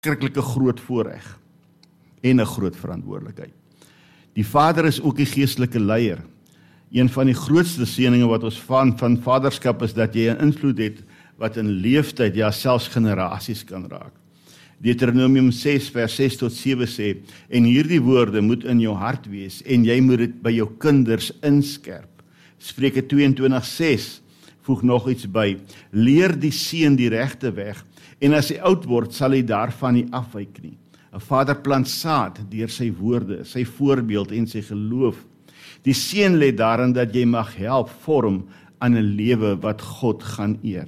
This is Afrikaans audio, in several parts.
verskriklike groot voorreg en 'n groot verantwoordelikheid. Die Vader is ook die geestelike leier. Een van die grootste seëninge wat ons van vaderskap is dat jy 'n invloed het wat in leeftyd, ja selfs generasies kan raak. Deuteronomium 6 vers 6 tot 7 sê, en hierdie woorde moet in jou hart wees, en jy moet dit by jou kinders inskerp. Spreuke 22:6 voeg nog iets by, leer die seun die regte weg, en as hy oud word, sal hy daarvan nie afwyk nie. 'n Vader plant saad deur sy woorde, sy voorbeeld en sy geloof. Die seën lê daarin dat jy mag help vorm aan 'n lewe wat God gaan eer.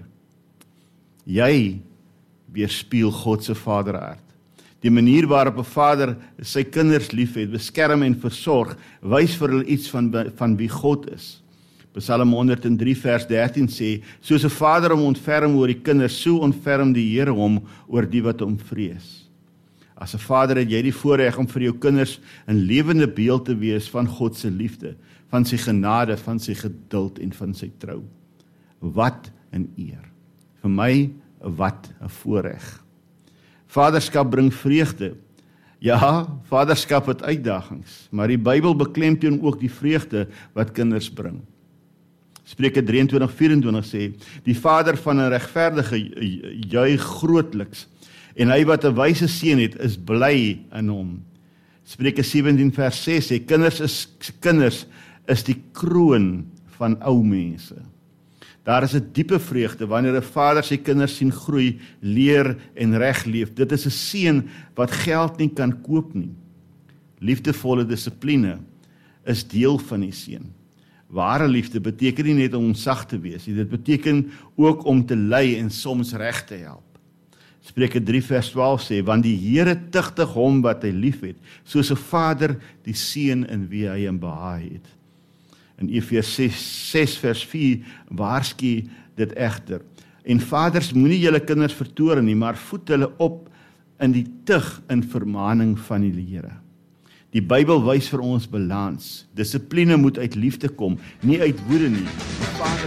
Jy weerspieël God se vaderhart. Die manier waarop 'n vader sy kinders liefhet, beskerm en versorg, wys vir hulle iets van wie God is. Psalm 103 vers 13 sê, soos 'n vader hom ontferm oor die kinders, so ontferm die Here hom oor die wat hom vrees. As 'n vader het jy die voorreg om vir jou kinders 'n lewende beeld te wees van God se liefde, van sy genade, van sy geduld en van sy trou. Wat 'n eer. Vir my, wat 'n voorreg. Vaderskap bring vreugde. Ja, vaderskap het uitdagings, maar die Bybel beklemtoon ook die vreugde wat kinders bring. Spreuke 23:24 sê, die vader van 'n regverdige juig grootliks, en hy wat 'n wyse seun het, is bly in hom. Spreuke 17 vers 6 sê, kinders is die kroon van ou mense. Daar is 'n diepe vreugde wanneer 'n vader sy kinders sien groei, leer en reg leef. Dit is 'n seën wat geld nie kan koop nie. Liefdevolle dissipline is deel van die seën. Ware liefde beteken nie net om sag te wees nie, dit beteken ook om te lei en soms reg te help. Spreuke 3 vers 12 sê, want die Here tugtig hom wat hy liefhet, soos 'n vader die seun in wie hy hom behaag het. In Efesië 6 vers 4 waarsku dit egter. En vaders, moenie julle kinders vertoorn nie, maar voed hulle op in die tug en vermaning van die Here. Die Bybel wys vir ons balans. Dissipline moet uit liefde kom, nie uit woede nie.